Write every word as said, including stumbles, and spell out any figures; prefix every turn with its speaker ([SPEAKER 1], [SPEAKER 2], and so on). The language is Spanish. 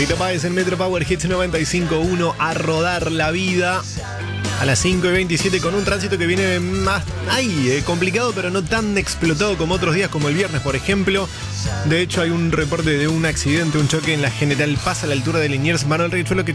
[SPEAKER 1] Fito Páez en Metro Power Hits noventa y cinco punto uno, a rodar la vida. A las cinco y veintisiete con un tránsito que viene más ay, eh, complicado, pero no tan explotado como otros días, como el viernes, por ejemplo. De hecho, hay un reporte de un accidente, un choque en la General Paz a la altura de Liniers Manuel Riachuelo que